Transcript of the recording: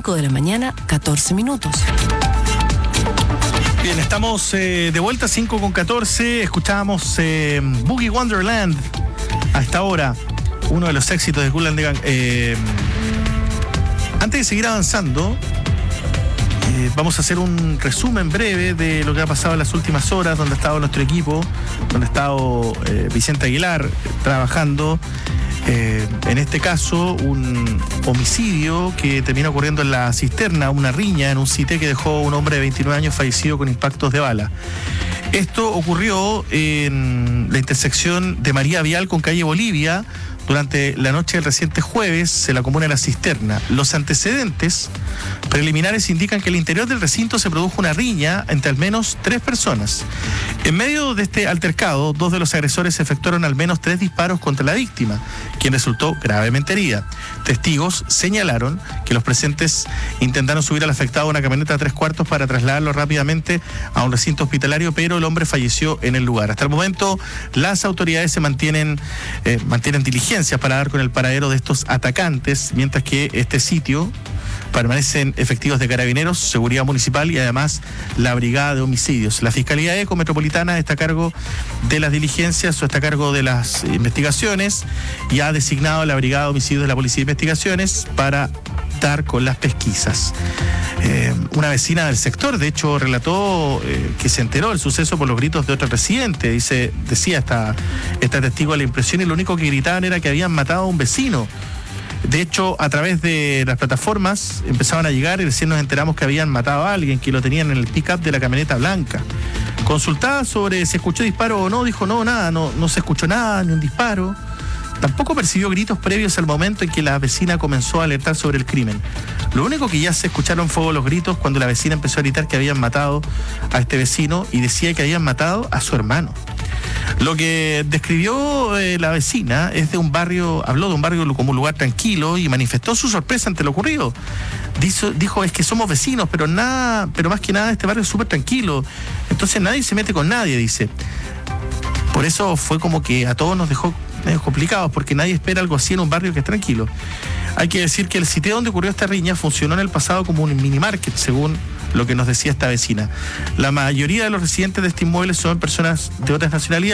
5 de la mañana, 14 minutos. Bien, estamos de vuelta, 5:14. Escuchábamos Boogie Wonderland a esta hora, uno de los éxitos de Kool and the Gang. Antes de seguir avanzando, vamos a hacer un resumen breve de lo que ha pasado en las últimas horas, donde ha estado nuestro equipo, donde ha estado Vicente Aguilar trabajando. En este caso, un homicidio que terminó ocurriendo en La Cisterna, una riña en un sitio que dejó un hombre de 29 años fallecido con impactos de bala. Esto ocurrió en la intersección de María Vial con calle Bolivia durante la noche del reciente jueves en la comuna de La Cisterna. Los antecedentes preliminares indican que al interior del recinto se produjo una riña entre al menos 3 personas. En medio de este altercado, 2 de los agresores efectuaron al menos 3 disparos contra la víctima, quien resultó gravemente herida. Testigos señalaron que los presentes intentaron subir al afectado a una camioneta 3/4 para trasladarlo rápidamente a un recinto hospitalario, pero el hombre falleció en el lugar. Hasta el momento, las autoridades se mantienen diligencias para dar con el paradero de estos atacantes, mientras que este sitio permanecen efectivos de Carabineros, Seguridad Municipal y además la Brigada de Homicidios. La Fiscalía Eco Metropolitana está a cargo de las diligencias o está a cargo de las investigaciones y ha designado a la Brigada de Homicidios de la Policía de Investigaciones para dar con las pesquisas. Una vecina del sector, de hecho, relató que se enteró del suceso por los gritos de otro residente. Decía esta testigo de la impresión, y lo único que gritaban era que habían matado a un vecino. De hecho, a través de las plataformas empezaban a llegar y recién nos enteramos que habían matado a alguien, que lo tenían en el pick-up de la camioneta blanca. Consultada sobre si escuchó disparo o no, dijo no, nada, no se escuchó nada, ni un disparo. Tampoco percibió gritos previos al momento en que la vecina comenzó a alertar sobre el crimen. Lo único que ya se escucharon fue los gritos cuando la vecina empezó a gritar que habían matado a este vecino y decía que habían matado a su hermano. Lo que describió la vecina es de un barrio, habló de un barrio como un lugar tranquilo y manifestó su sorpresa ante lo ocurrido. Dijo, es que somos vecinos, pero más que nada este barrio es súper tranquilo. Entonces nadie se mete con nadie, dice. Por eso fue como que a todos nos dejó medio complicados, porque nadie espera algo así en un barrio que es tranquilo. Hay que decir que el sitio donde ocurrió esta riña funcionó en el pasado como un mini market, según lo que nos decía esta vecina. La mayoría de los residentes de este inmueble son personas de otras nacionalidades.